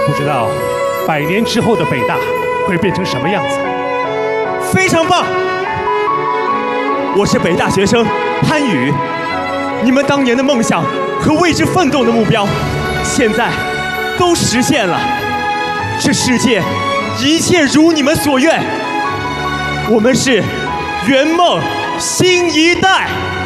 不知道100年之后的北大会变成什么样子。 非常棒！我是北大学生潘宇，你们当年的梦想和为之奋斗的目标，现在都实现了。这世界一切如你们所愿，我们是圆梦新一代。